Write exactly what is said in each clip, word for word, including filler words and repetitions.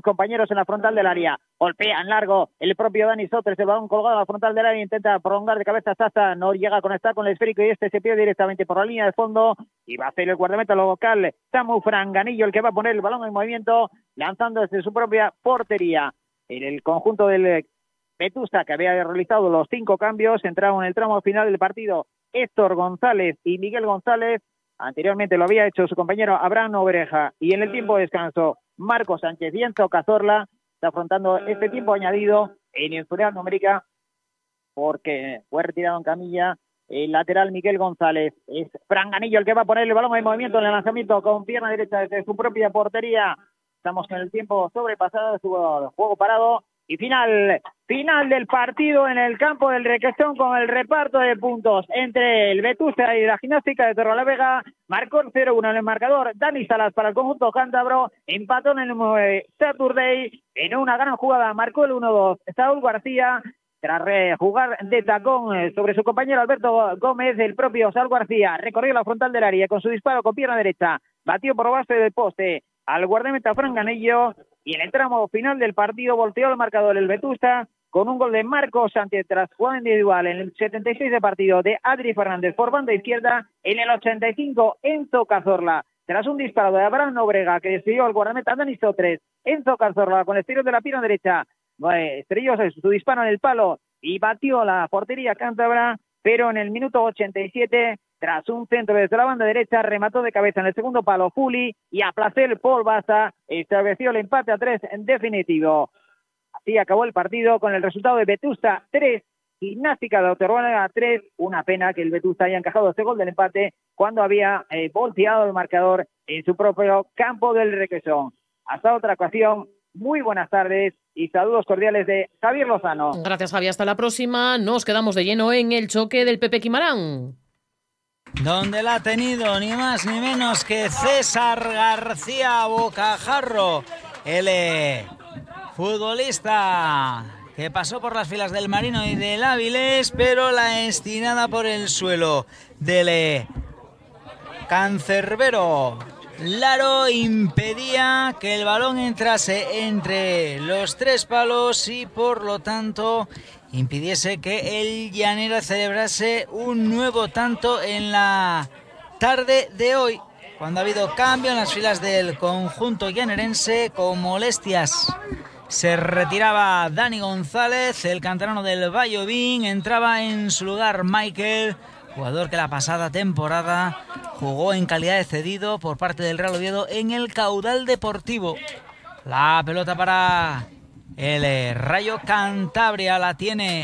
compañeros en la frontal del área. Golpea en largo el propio Dani Sotres, el balón colgado a la frontal del área, intenta prolongar de cabeza Sasa, no llega a conectar con el esférico y este se pierde directamente por la línea de fondo y va a ser el guardameta local, Samu Franganillo, el que va a poner el balón en movimiento, lanzando desde su propia portería. En el conjunto del Vetusta, que había realizado los cinco cambios, entraron en el tramo final del partido Héctor González y Miguel González. Anteriormente lo había hecho su compañero Abraham Obreja, y en el tiempo de descanso Marco Sánchez y Enzo Cazorla está afrontando este tiempo añadido en inferioridad numérica porque fue retirado en camilla el lateral Miguel González. Es Franganillo el que va a poner el balón en movimiento en el lanzamiento con pierna derecha desde su propia portería. Estamos en el tiempo sobrepasado de su juego parado. Y final, final del partido en el campo del Requesón con el reparto de puntos entre el Vetusta y la Gimnástica de Torrelavega. Marcó el cero uno en el marcador Dani Salas para el conjunto cántabro. Empató en el nueve Saturday. En una gran jugada marcó el uno dos Saúl García. Tras jugar de tacón sobre su compañero Alberto Gómez, el propio Saúl García recorrió la frontal del área con su disparo con pierna derecha. Batió por base del poste al guardameta Franganillo. Y en el tramo final del partido volteó el marcador el Vetusta con un gol de Marcos Sánchez tras jugada individual en el setenta y seis de partido de Adri Fernández por banda izquierda. En el ochenta y cinco Enzo Cazorla tras un disparo de Abraham Obrega que decidió al guardameta Dani Sotres. Enzo Cazorla con el exterior de la pierna derecha estrelló su disparo en el palo y batió la portería cántabra, pero en el minuto ochenta y siete, tras un centro desde la banda derecha, remató de cabeza en el segundo palo Fuli y a placer Paul Baza estableció el empate a tres en definitivo. Así acabó el partido con el resultado de Vetusta tres, Gimnástica de Torrelavega tres. Una pena que el Vetusta haya encajado ese gol del empate cuando había eh, volteado el marcador en su propio campo del Requesón. Hasta otra ocasión, muy buenas tardes y saludos cordiales de Javier Lozano. Gracias, Javier. Hasta la próxima. Nos quedamos de lleno en el choque del Pepe Quimarán, donde la ha tenido ni más ni menos que César García Bocajarro, el eh, futbolista que pasó por las filas del Marino y del Áviles, pero la estirada por el suelo del eh, cancerbero Laro impedía que el balón entrase entre los tres palos y por lo tanto impidiese que el llanero celebrase un nuevo tanto en la tarde de hoy, cuando ha habido cambio en las filas del conjunto llanerense. Con molestias se retiraba Dani González, el canterano del Vallovín. Entraba en su lugar Michael, jugador que la pasada temporada jugó en calidad de cedido por parte del Real Oviedo en el Caudal Deportivo. La pelota para el Rayo Cantabria, la tiene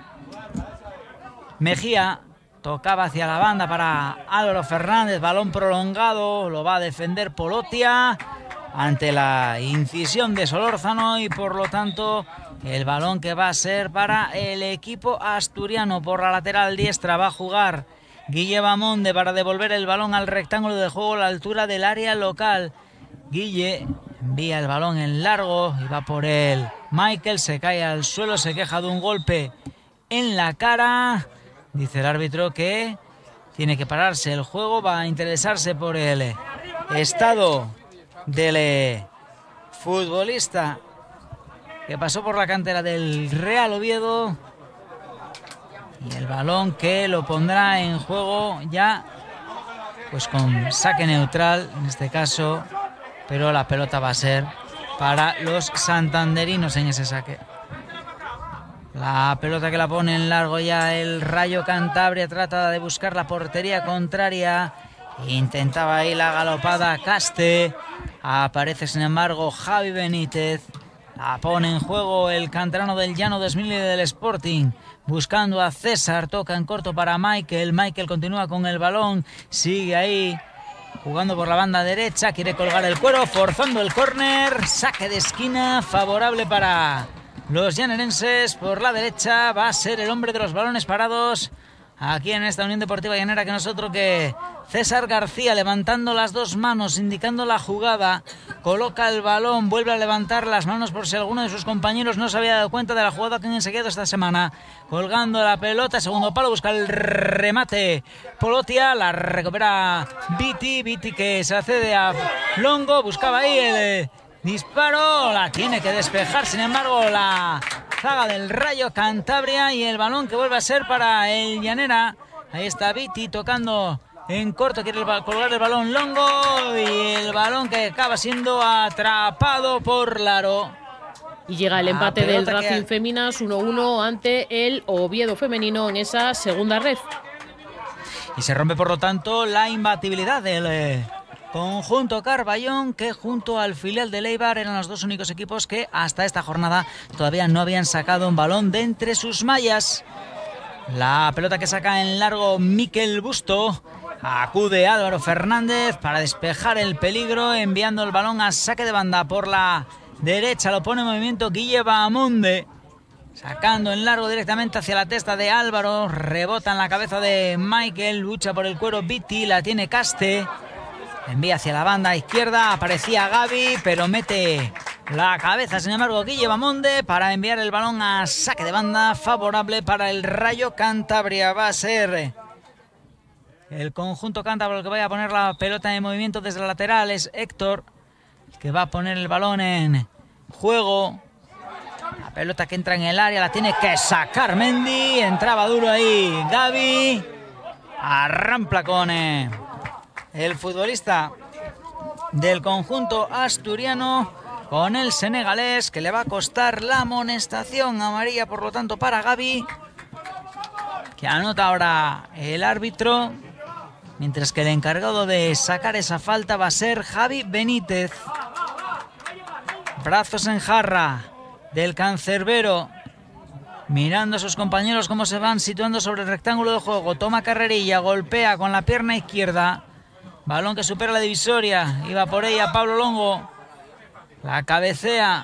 Mejía, tocaba hacia la banda para Álvaro Fernández, balón prolongado, lo va a defender Polotia ante la incisión de Solórzano y por lo tanto el balón que va a ser para el equipo asturiano. Por la lateral diestra va a jugar Guille Bamonde para devolver el balón al rectángulo de juego a la altura del área local. Guille envía el balón en largo y va por él. Michael se cae al suelo, se queja de un golpe en la cara. Dice el árbitro que tiene que pararse el juego, va a interesarse por el estado del futbolista que pasó por la cantera del Real Oviedo, y el balón que lo pondrá en juego ya pues con saque neutral en este caso, pero la pelota va a ser para los santanderinos en ese saque. La pelota que la pone en largo ya el Rayo Cantabria, trata de buscar la portería contraria, intentaba ahí la galopada Caste, aparece sin embargo Javi Benítez, la pone en juego el canterano del Llano dos mil y del Sporting, buscando a César, toca en corto para Michael, Michael continúa con el balón, sigue ahí jugando por la banda derecha, quiere colgar el cuero, forzando el córner, saque de esquina favorable para los llanerenses. Por la derecha va a ser el hombre de los balones parados aquí en esta Unión Deportiva Llanera, que nosotros que César García, levantando las dos manos, indicando la jugada, coloca el balón, vuelve a levantar las manos por si alguno de sus compañeros no se había dado cuenta de la jugada que han enseguido esta semana, colgando la pelota, segundo palo, busca el remate Polotia, la recupera Viti, Viti que se accede a Longo, buscaba ahí el disparo, la tiene que despejar, sin embargo, la zaga del Rayo Cantabria, y el balón que vuelve a ser para el Llanera. Ahí está Viti tocando en corto, quiere colgar el balón longo, y el balón que acaba siendo atrapado por Laro. Y llega el empate del Racing que... Féminas uno uno ante el Oviedo femenino en esa segunda red. Y se rompe, por lo tanto, la imbatibilidad del eh, conjunto Carballón, que junto al filial de Eibar eran los dos únicos equipos que hasta esta jornada todavía no habían sacado un balón de entre sus mallas. La pelota que saca en largo Mikel Busto. Acude Álvaro Fernández para despejar el peligro, enviando el balón a saque de banda por la derecha. Lo pone en movimiento Guille Bahamonde, sacando en largo directamente hacia la testa de Álvaro. Rebota en la cabeza de Michael. Lucha por el cuero Viti. La tiene Caste. Envía hacia la banda izquierda. Aparecía Gaby, pero mete la cabeza, sin embargo, Guille Bahamonde, para enviar el balón a saque de banda favorable para el Rayo Cantabria. Va a ser el conjunto cántabro el que vaya a poner la pelota en movimiento desde la lateral. Es Héctor el que va a poner el balón en juego. La pelota que entra en el área la tiene que sacar Mendy. Entraba duro ahí Gaby. Arrampla con eh, el futbolista del conjunto asturiano, con el senegalés, que le va a costar la amonestación amarilla, por lo tanto, para Gaby, que anota ahora el árbitro, mientras que el encargado de sacar esa falta va a ser Javi Benítez. Brazos en jarra del cancerbero, mirando a sus compañeros cómo se van situando sobre el rectángulo de juego. Toma carrerilla, golpea con la pierna izquierda. Balón que supera la divisoria. Iba por ella Pablo Longo. La cabecea.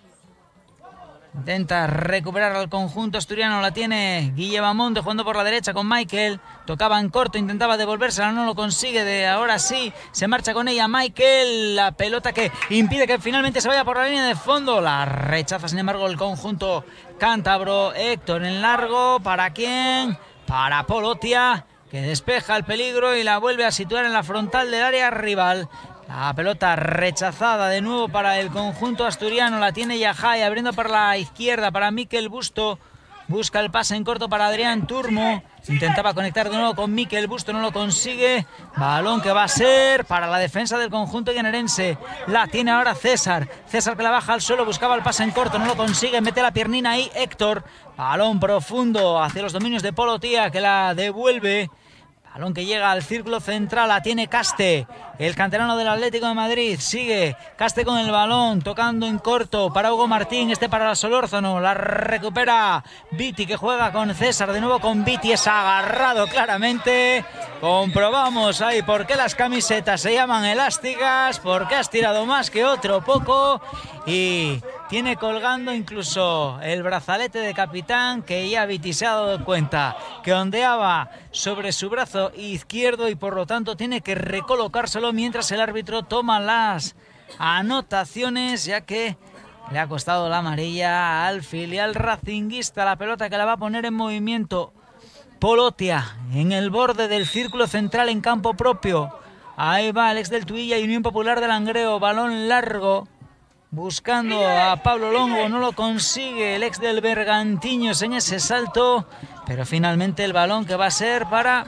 Intenta recuperar al conjunto asturiano. La tiene Guille Bahamonde jugando por la derecha con Michael. Tocaba en corto, intentaba devolvérsela, no lo consigue. De ahora sí, se marcha con ella Michael. La pelota que impide que finalmente se vaya por la línea de fondo. La rechaza, sin embargo, el conjunto cántabro. Héctor en largo. ¿Para quién? Para Polotia, que despeja el peligro y la vuelve a situar en la frontal del área rival. La pelota rechazada de nuevo para el conjunto asturiano. La tiene Yajay, abriendo por la izquierda para Mikel Busto. Busca el pase en corto para Adrián Turmo. Intentaba conectar de nuevo con Mikel Busto, no lo consigue. Balón que va a ser para la defensa del conjunto llanerense. La tiene ahora César. César que la baja al suelo, buscaba el pase en corto, no lo consigue. Mete la piernina ahí Héctor. Balón profundo hacia los dominios de Polotia, que la devuelve. Balón que llega al círculo central, la tiene Caste, el canterano del Atlético de Madrid. Sigue Caste con el balón, tocando en corto para Hugo Martín, este para Solórzano. La recupera Viti, que juega con César, de nuevo con Viti. Es agarrado claramente. Comprobamos ahí por qué las camisetas se llaman elásticas, porque has tirado más que otro poco. Y tiene colgando incluso el brazalete de capitán, que ya Viti se ha dado cuenta que ondeaba sobre su brazo izquierdo, y por lo tanto tiene que recolocárselo mientras el árbitro toma las anotaciones, ya que le ha costado la amarilla al filial racinguista. La pelota que la va a poner en movimiento Polotia en el borde del círculo central en campo propio. Ahí va el ex del Tuilla y Unión Popular de Langreo. Balón largo, buscando a Pablo Longo, no lo consigue el ex del Bergantiños en ese salto, pero finalmente el balón que va a ser para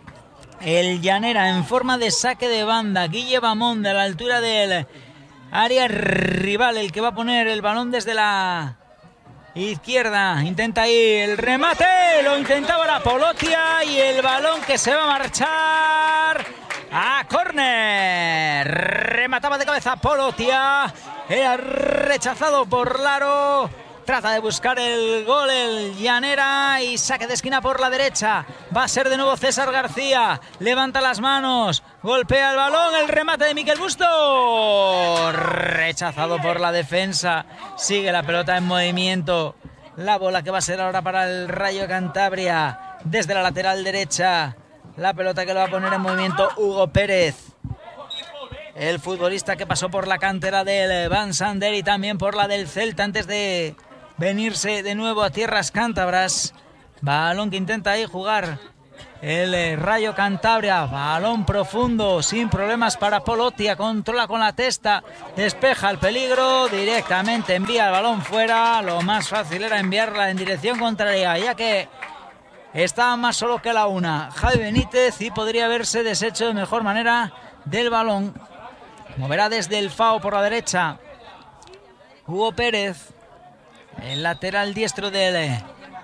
el Llanera en forma de saque de banda. Guille Bahamonde a la altura del área rival, el que va a poner el balón desde la izquierda. Intenta ahí el remate, lo intentaba la Polotia, y el balón que se va a marchar a córner. Remataba de cabeza Polotia, era rechazado por Laro. Trata de buscar el gol el Llanera, y saque de esquina por la derecha. Va a ser de nuevo César García. Levanta las manos, golpea el balón, el remate de Mikel Busto. Rechazado por la defensa. Sigue la pelota en movimiento. La bola que va a ser ahora para el Rayo Cantabria desde la lateral derecha. La pelota que lo va a poner en movimiento Hugo Pérez, el futbolista que pasó por la cantera del Van Sander y también por la del Celta antes de venirse de nuevo a tierras cántabras. Balón que intenta ahí jugar el Rayo Cantabria. Balón profundo, sin problemas para Polotia. Controla con la testa, despeja el peligro, directamente envía el balón fuera. Lo más fácil era enviarla en dirección contraria, ya que estaba más solo que la una Javi Benítez y podría haberse deshecho de mejor manera del balón. Moverá desde el F A O por la derecha Hugo Pérez, el lateral diestro del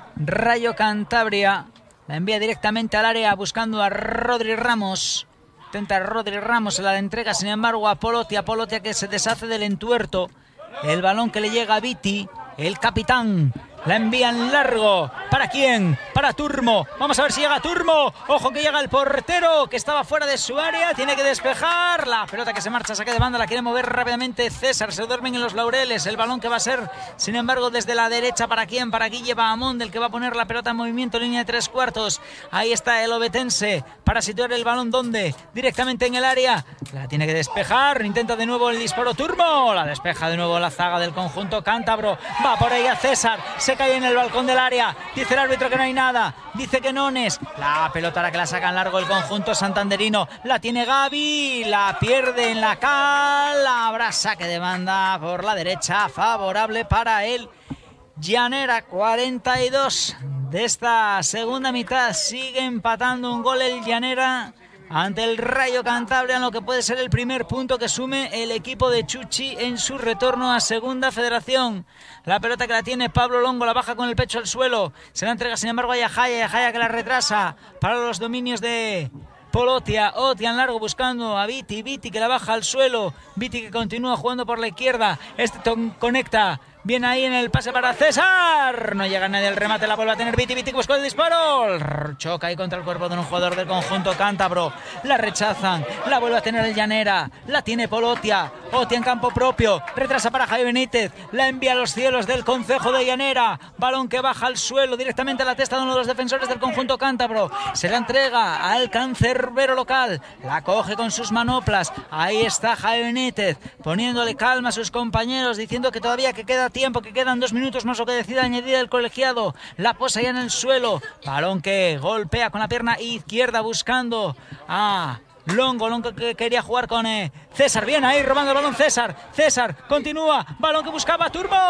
Rayo Cantabria. La envía directamente al área buscando a Rodri Ramos. Intenta Rodri Ramos, se la entrega sin embargo a Polotia. Polotia que se deshace del entuerto. El balón que le llega a Viti, el capitán. La envían largo. ¿Para quién? Para Turmo. Vamos a ver si llega Turmo. Ojo que llega el portero, que estaba fuera de su área. Tiene que despejar. La pelota que se marcha, saque de banda. La quiere mover rápidamente César. Se duermen en los laureles. El balón que va a ser, sin embargo, desde la derecha. ¿Para quién? Para Guille Bahamonde, el que va a poner la pelota en movimiento. Línea de tres cuartos. Ahí está el obetense. Para situar el balón, ¿dónde? Directamente en el área. La tiene que despejar. Intenta de nuevo el disparo Turmo. La despeja de nuevo la zaga del conjunto cántabro. Va por ella César. Se cae en el balcón del área. Dice el árbitro que no hay nada. Dice que nones. La pelota a la que la sacan largo el conjunto santanderino. La tiene Gaby. La pierde en la cal. Habrá saque de banda por la derecha. Favorable para él. Llanera. cuarenta y dos de esta segunda mitad. Sigue empatando un gol el Llanera ante el Rayo Cantabria, en lo que puede ser el primer punto que sume el equipo de Chuchi en su retorno a Segunda Federación. La pelota que la tiene Pablo Longo, la baja con el pecho al suelo. Se la entrega sin embargo a Yahaya, Yahaya que la retrasa para los dominios de Polotia. Otia en largo buscando a Viti, Viti que la baja al suelo. Viti que continúa jugando por la izquierda. Este conecta. Bien ahí en el pase para César. No llega nadie al remate, la vuelve a tener Viti. Viti buscó el disparo. Choca ahí contra el cuerpo de un jugador del conjunto cántabro. La rechazan. La vuelve a tener el Llanera. La tiene Polotia. Otia en campo propio. Retrasa para Javi Benítez. La envía a los cielos del concejo de Llanera. Balón que baja al suelo directamente a la testa de uno de los defensores del conjunto cántabro. Se la entrega al cancerbero local. La coge con sus manoplas. Ahí está Javi Benítez poniéndole calma a sus compañeros, diciendo que todavía que queda tiempo, que quedan dos minutos más o que decida añadir el colegiado. La posa ya en el suelo. Balón que golpea con la pierna izquierda buscando a Longo, Longo que quería jugar con eh, César. Bien ahí robando el balón César. César continúa. Balón que buscaba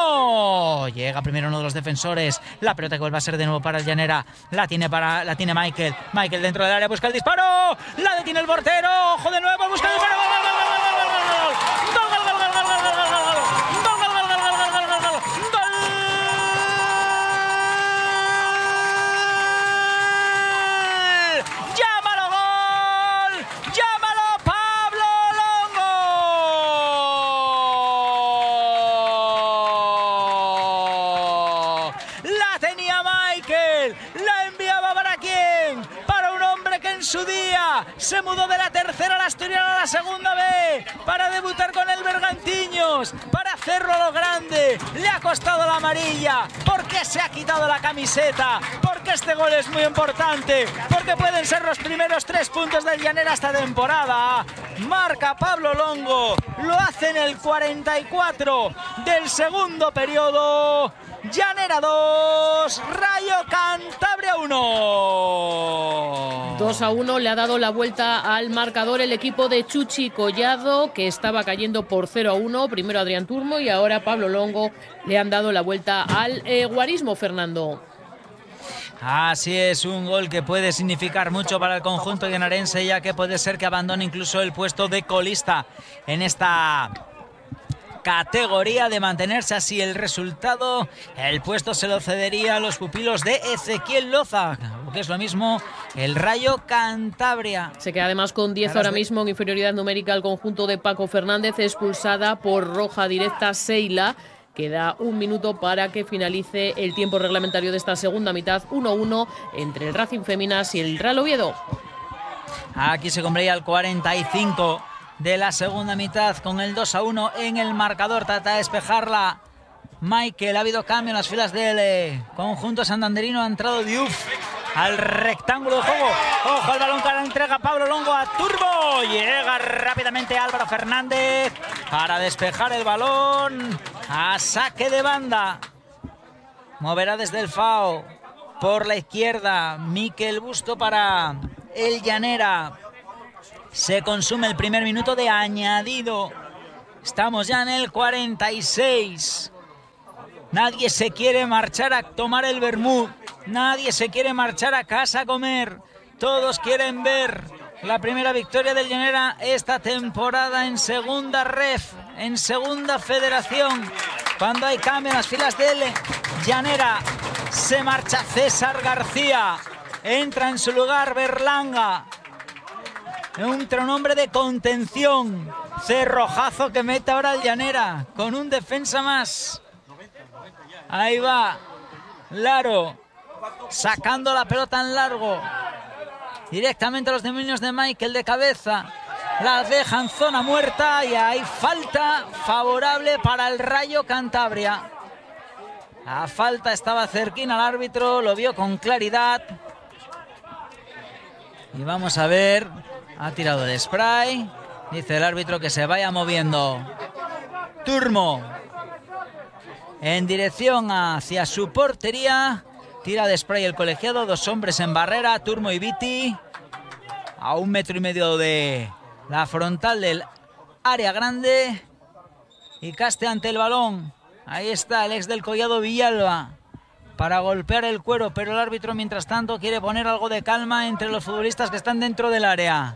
Turbo. Llega primero uno de los defensores. La pelota que vuelve a ser de nuevo para el Llanera. La tiene para, la tiene Michael. Michael dentro del área busca el disparo. La detiene el portero. Ojo de nuevo. Busca el disparo. ¡Gol, gol, gol, gol, gol, gol, gol! ¡Gol, gol, gol, gol, gol, gol, gol, gol, gol! Su día se mudó de la tercera a la asturiana a la segunda B para debutar con el Bergantiños, para hacerlo a lo grande. Le ha costado la amarilla porque se ha quitado la camiseta, porque este gol es muy importante, porque pueden ser los primeros tres puntos del Llanera esta temporada. Marca Pablo Longo, lo hace en el cuarenta y cuatro del segundo periodo. Llanera dos, Rayo Cantabria uno. dos a uno le ha dado la vuelta al marcador el equipo de Chuchi Collado, que estaba cayendo por cero a uno. Primero Adrián Turmo y ahora Pablo Longo le han dado la vuelta al eh, guarismo, Fernando. Así es, un gol que puede significar mucho para el conjunto llanarense, ya que puede ser que abandone incluso el puesto de colista en esta categoría. De mantenerse así el resultado, el puesto se lo cedería a los pupilos de Ezequiel Loza, que es lo mismo el Rayo Cantabria. Se queda además con diez ahora mismo en inferioridad numérica el conjunto de Paco Fernández, expulsada por roja directa Seila. Queda un minuto para que finalice el tiempo reglamentario de esta segunda mitad, uno a uno entre el Racing Féminas y el Real Oviedo. Aquí se cumplía el cuarenta y cinco de la segunda mitad con el dos a uno en el marcador. Trata de despejarla Michael. Ha habido cambio en las filas del eh, conjunto santanderino. Ha entrado Diouf al rectángulo de juego. Ojo al balón que la entrega Pablo Longo a Turbo. Llega rápidamente Álvaro Fernández para despejar el balón a saque de banda. Moverá desde el F A O por la izquierda. Miquel Busto para el Llanera. Se consume el primer minuto de añadido. Estamos ya en el cuarenta y seis. Nadie se quiere marchar a tomar el vermut. Nadie se quiere marchar a casa a comer. Todos quieren ver la primera victoria del Llanera esta temporada en segunda ref, en segunda federación. Cuando hay cambio en las filas del Llanera, se marcha César García. Entra en su lugar Berlanga. Entra un hombre de contención. Cerrojazo que mete ahora el Llanera con un defensa más. Ahí va Laro sacando la pelota en largo. Directamente a los dominios de Michael de cabeza. La deja en zona muerta y hay falta favorable para el Rayo Cantabria. La falta estaba cerquina al árbitro, lo vio con claridad. Y vamos a ver, ha tirado el spray. Dice el árbitro que se vaya moviendo Turmo en dirección hacia su portería. Tira de spray el colegiado, dos hombres en barrera, Turmo y Viti. A un metro y medio de la frontal del área grande. Y Caste ante el balón. Ahí está el ex del Collado Villalba para golpear el cuero, pero el árbitro mientras tanto quiere poner algo de calma entre los futbolistas que están dentro del área.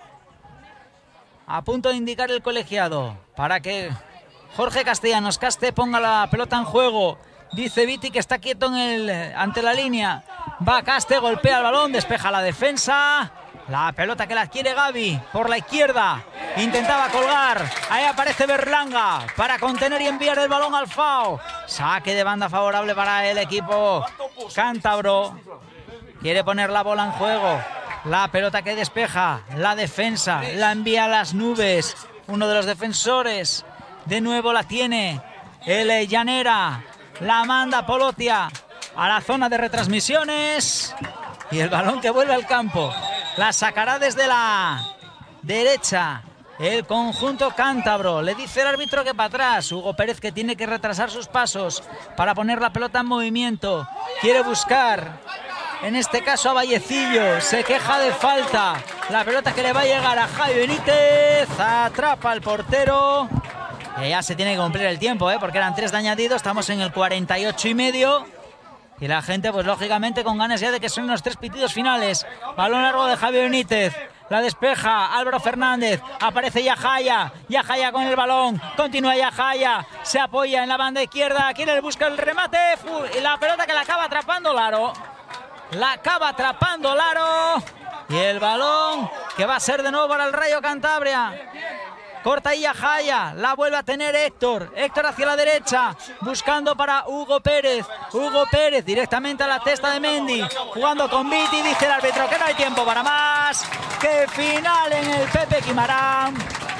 A punto de indicar el colegiado para que Jorge Castellanos Caste ponga la pelota en juego. Dice Viti que está quieto en el, ante la línea. Va Caste, golpea el balón, despeja la defensa. La pelota que la adquiere Gaby por la izquierda. Intentaba colgar. Ahí aparece Berlanga para contener y enviar el balón al F A O. Saque de banda favorable para el equipo cántabro. Quiere poner la bola en juego. La pelota que despeja. La defensa la envía a las nubes. Uno de los defensores de nuevo la tiene el Llanera. La manda Polotia a la zona de retransmisiones. Y el balón que vuelve al campo. La sacará desde la derecha el conjunto cántabro. Le dice el árbitro que para atrás. Hugo Pérez que tiene que retrasar sus pasos para poner la pelota en movimiento. Quiere buscar, en este caso a Vallecillo. Se queja de falta. La pelota que le va a llegar a Javi Benítez. Atrapa al portero. Y ya se tiene que cumplir el tiempo, ¿eh? Porque eran tres de añadido. Estamos en el cuarenta y ocho y medio. Y la gente, pues lógicamente, con ganas ya de que son los tres pitidos finales. Balón largo de Javi Benítez. La despeja Álvaro Fernández. Aparece Yahaya. Yahaya con el balón. Continúa Yahaya. Se apoya en la banda izquierda. Quiere buscar el remate. Y la pelota que la acaba atrapando Laro. La acaba atrapando Laro. Y el balón que va a ser de nuevo para el Rayo Cantabria. Corta y Yahaya, la vuelve a tener Héctor. Héctor hacia la derecha, buscando para Hugo Pérez. Hugo Pérez directamente a la testa de Mendy. Jugando con Viti, dice el árbitro que no hay tiempo para más. Que final en el Pepe Quimarán.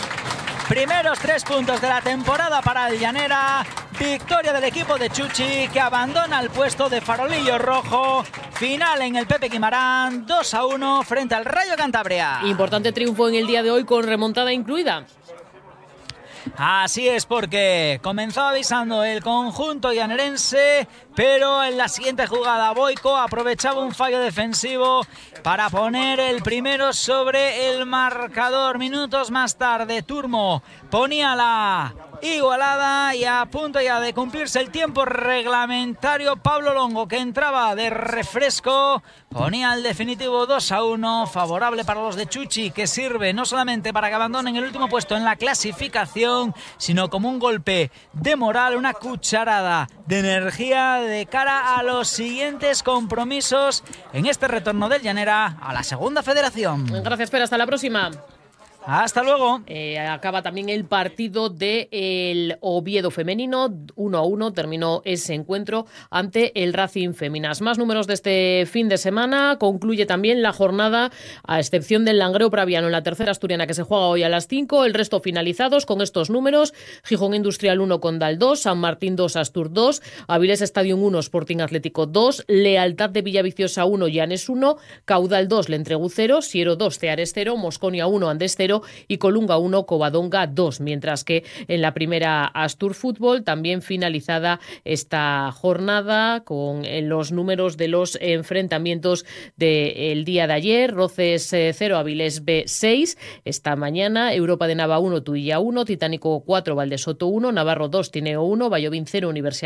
Primeros tres puntos de la temporada para el Llanera. Victoria del equipo de Chuchi, que abandona el puesto de farolillo rojo. Final en el Pepe Quimarán, dos a uno frente al Rayo Cantabria. Importante triunfo en el día de hoy con remontada incluida. Así es, porque comenzó avisando el conjunto llanerense, pero en la siguiente jugada Boico aprovechaba un fallo defensivo para poner el primero sobre el marcador. Minutos más tarde Turmo ponía la igualada y a punto ya de cumplirse el tiempo reglamentario. Pablo Longo, que entraba de refresco, ponía el definitivo dos a uno, favorable para los de Chuchi, que sirve no solamente para que abandonen el último puesto en la clasificación, sino como un golpe de moral, una cucharada de energía de cara a los siguientes compromisos en este retorno del Llanera a la segunda federación. Gracias, Pera, hasta la próxima. Hasta luego. Eh, acaba también el partido del Oviedo femenino. uno a uno terminó ese encuentro ante el Racing Féminas. Más números de este fin de semana. Concluye también la jornada, a excepción del Langreo Praviano en la tercera asturiana, que se juega hoy a las cinco. El resto finalizados con estos números: Gijón Industrial uno, Condal dos, San Martín dos, Astur dos, Avilés Stadium uno, Sporting Atlético dos, Lealtad de Villaviciosa uno, Llanes uno, Caudal dos, Lentregú cero, Siero dos, Ceares cero, Mosconia uno, Andés cero cero y Colunga uno, Covadonga dos, mientras que en la primera Astur Fútbol, también finalizada esta jornada con los números de los enfrentamientos del día de ayer. Roces cero, Avilés B seis. Esta mañana Europa de Nava uno, Tuilla uno, Titánico cuatro, Valdesoto uno, Navarro dos, Tineo uno, Vallovín cero, Universidad